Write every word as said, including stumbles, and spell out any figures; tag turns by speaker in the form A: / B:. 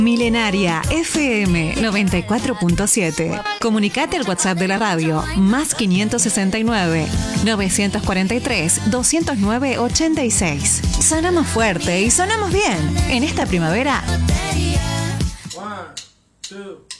A: Milenaria F M noventa y cuatro punto siete. Comunicate al WhatsApp de la radio más quinientos sesenta y nueve, novecientos cuarenta y tres, doscientos nueve, ochenta y seis. Sonamos fuerte y sonamos bien. En esta primavera.
B: One, two.